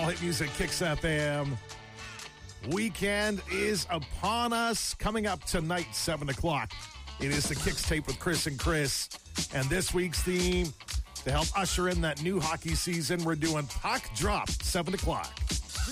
hit music, Kicks FM. Weekend is upon us. Coming up tonight, 7 o'clock. It is the Kicks Tape with Chris and Chris. And this week's theme, to help usher in that new hockey season, we're doing Puck Drop, 7 o'clock.